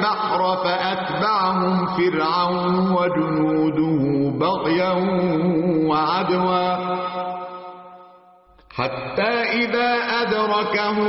البحر فأتبعهم فرعون وجنوده بغيا وعدوا حتى إذا أدركه